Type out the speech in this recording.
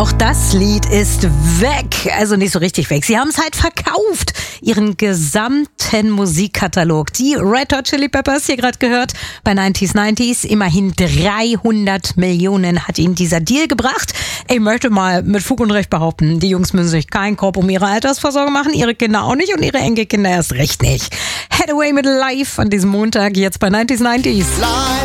Auch das Lied ist weg. Also nicht so richtig weg. Sie haben es halt verkauft. Ihren gesamten Musikkatalog. Die Red Hot Chili Peppers, hier gerade gehört, bei 90s. Immerhin 300 Millionen hat ihnen dieser Deal gebracht. Ich möchte mal mit Fug und Recht behaupten, die Jungs müssen sich keinen Korb um ihre Altersvorsorge machen. Ihre Kinder auch nicht und ihre Enkelkinder erst recht nicht. Hathaway mit Live an diesem Montag, jetzt bei 90s.